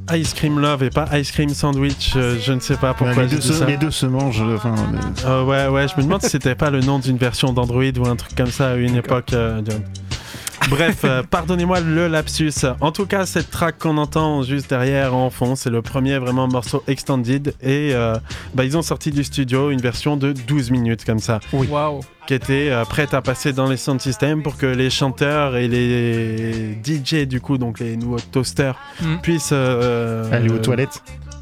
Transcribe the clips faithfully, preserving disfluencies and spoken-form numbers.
Ice Cream Love et pas Ice Cream Sandwich. Euh, je ne sais pas pourquoi. Ouais, les, deux se, ça. les deux se mangent. Enfin, les... euh, ouais, ouais. Je me demande si c'était pas le nom d'une version d'Android ou un truc comme ça à une D'accord. époque. Euh, de... Bref, euh, pardonnez-moi le lapsus. En tout cas, cette track qu'on entend juste derrière en fond, c'est le premier vraiment morceau extended et euh, bah, ils ont sorti du studio une version de douze minutes comme ça. Oui. Wow. Qui était euh, prête à passer dans les sound systems pour que les chanteurs et les D J du coup, donc les nouveaux toasters, mm. puissent euh, aller aux toilettes.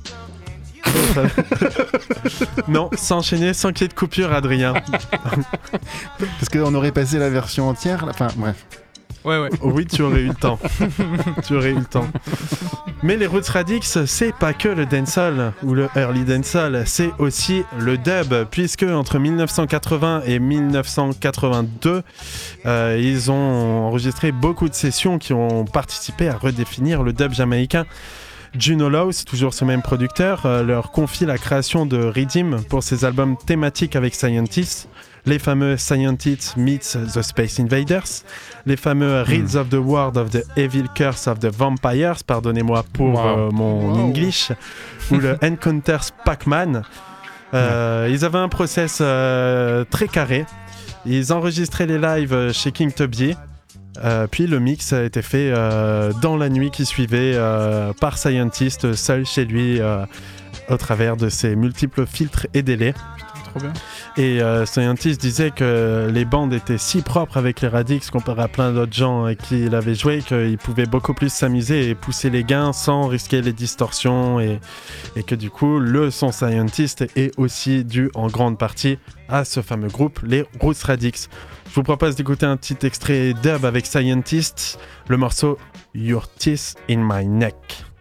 Non, s'enchaîner sans qu'il y ait de coupure, Adrien. Parce qu'on aurait passé la version entière, enfin bref. Ouais, ouais. Oui, tu aurais eu le temps. tu aurais eu le temps. Mais les Roots Radics, c'est pas que le dancehall ou le early dancehall, c'est aussi le dub, puisque entre dix-neuf cent quatre-vingts et dix-neuf cent quatre-vingt-deux, euh, ils ont enregistré beaucoup de sessions qui ont participé à redéfinir le dub jamaïcain. Juno Laws, toujours ce même producteur, euh, leur confie la création de Rhythm pour ses albums thématiques avec Scientists, les fameux Scientists meets the Space Invaders, les fameux Reeds mm. of the World of the Evil Curse of the Vampires, pardonnez-moi pour wow. euh, mon wow. English, ou le Encounters Pac-Man. Euh, ouais. Ils avaient un process euh, très carré. Ils enregistraient les lives chez King Tubby. Euh, puis le mix a été fait euh, dans la nuit qui suivait euh, par Scientist, seul chez lui, euh, au travers de ses multiples filtres et délais. Putain, trop bien. Et euh, Scientist disait que les bandes étaient si propres avec les Radics comparé à plein d'autres gens avec qui il avait joué qu'il pouvait beaucoup plus s'amuser et pousser les gains sans risquer les distorsions et, et que du coup le son Scientist est aussi dû en grande partie à ce fameux groupe, les Roots Radics. Je vous propose d'écouter un petit extrait dub avec Scientist, le morceau Your Teeth in My Neck.